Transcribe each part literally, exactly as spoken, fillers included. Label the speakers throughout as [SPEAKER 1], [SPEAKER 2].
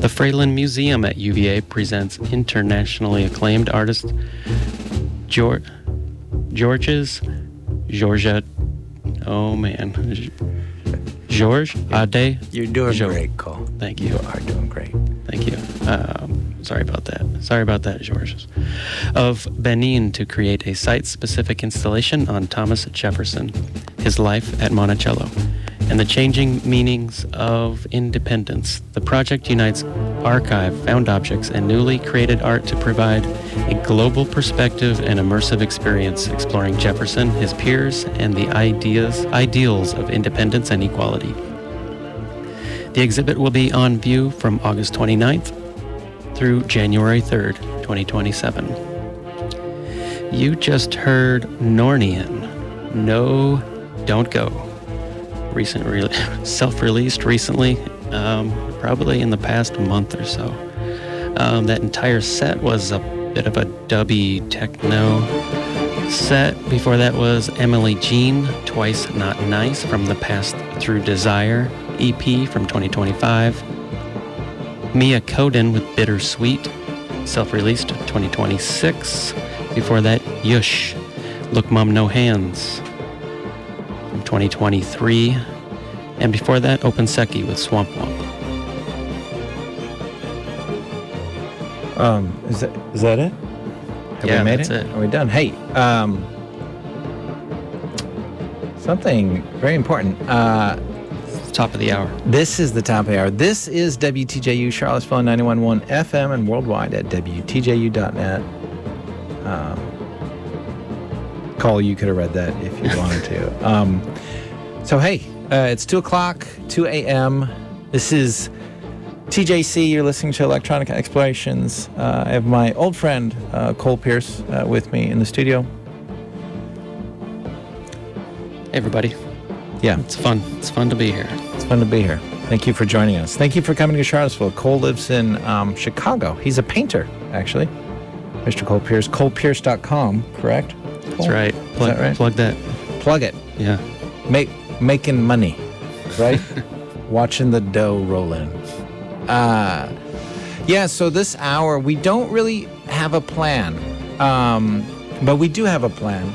[SPEAKER 1] The Fralin Museum at U V A presents internationally acclaimed artist George, Georges, Georgia, oh man, George Ade.
[SPEAKER 2] You're doing
[SPEAKER 1] Jo-
[SPEAKER 2] great, Cole.
[SPEAKER 1] Thank you.
[SPEAKER 2] You are doing great.
[SPEAKER 1] Thank you. Um, sorry about that. Sorry about that, Georges. Of Benin to create a site-specific installation on Thomas Jefferson, his life at Monticello, and the changing meanings of independence. The project unites archive, found objects, and newly created art to provide a global perspective and immersive experience exploring Jefferson, his peers, and the ideas, ideals of independence and equality. The exhibit will be on view from August twenty-ninth through January third, twenty twenty-seven. You just heard Nornian, No, Don't Go. Recent, re- self-released recently, um, probably in the past month or so. Um, that entire set was a bit of a dubby techno set. Before that was Emily Jean, Twice Not Nice, from the Past Through Desire E P from twenty twenty-five. Mia Koden with Bittersweet, self-released twenty twenty-six. Before that, Yush, Look Mum No Hands from twenty twenty-three. And before that, Openseki with Swamp Womp.
[SPEAKER 2] Um, is that is that it? Have
[SPEAKER 1] Yeah,
[SPEAKER 2] we made
[SPEAKER 1] that's
[SPEAKER 2] it?
[SPEAKER 1] it.
[SPEAKER 2] Are we done? Hey, um, something very important. Uh,
[SPEAKER 1] Top of the hour.
[SPEAKER 2] This is the top of the hour. This is W T J U, Charlottesville, ninety-one point one F M, and worldwide at W T J U dot net. Um, Cole, you could have read that if you wanted to. Um, so, hey, uh, it's two o'clock, two a.m. This is T J C. You're listening to Electronic Explorations. Uh, I have my old friend, uh, Cole Pierce, uh, with me in the studio.
[SPEAKER 1] Hey, everybody.
[SPEAKER 2] Yeah.
[SPEAKER 1] It's fun. It's fun to be here.
[SPEAKER 2] It's fun to be here. Thank you for joining us. Thank you for coming to Charlottesville. Cole lives in um, Chicago. He's a painter, actually. Mister Cole Pierce. Cole Pierce dot com, correct?
[SPEAKER 1] That's
[SPEAKER 2] Cole?
[SPEAKER 1] right. Plug,
[SPEAKER 2] Is that right?
[SPEAKER 1] Plug that.
[SPEAKER 2] Plug it.
[SPEAKER 1] Yeah.
[SPEAKER 2] Make making money, right? Watching the dough roll in. Uh, yeah, so this hour, we don't really have a plan, um, but we do have a plan.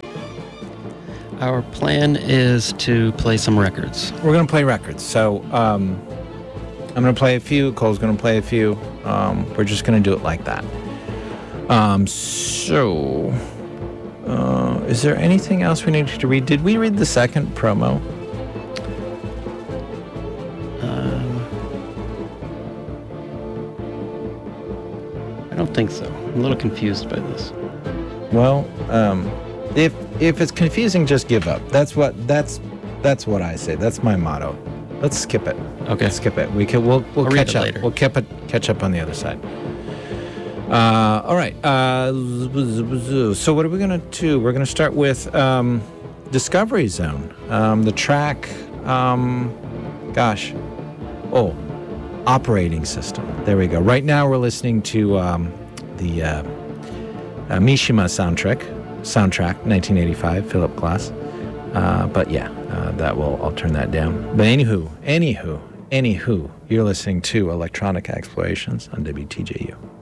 [SPEAKER 1] Our plan is to play some records.
[SPEAKER 2] We're going to play records. So um, I'm going to play a few. Cole's going to play a few. Um, we're just going to do it like that. Um, so, uh, is there anything else we need to read? Did we read the second promo?
[SPEAKER 1] Um, I don't think so. I'm a little confused by this.
[SPEAKER 2] Well, um, if if it's confusing, just give up. That's what that's that's what I say. That's my motto. Let's skip it.
[SPEAKER 1] Okay.
[SPEAKER 2] Let's skip it. We can. We'll we'll
[SPEAKER 1] I'll read
[SPEAKER 2] catch
[SPEAKER 1] it
[SPEAKER 2] up.
[SPEAKER 1] later.
[SPEAKER 2] We'll keep it, catch up on the other side. Uh, all right. Uh, so what are we gonna do? We're gonna start with um, Discovery Zone. Um, the track. Um, gosh. Oh, Operating System. There we go. Right now we're listening to um, the uh, uh, Mishima soundtrack. Soundtrack, nineteen eighty-five, Philip Glass. Uh, but yeah, uh, that will. I'll turn that down. But anywho, anywho, anywho, you're listening to Electronic Explorations on W T J U.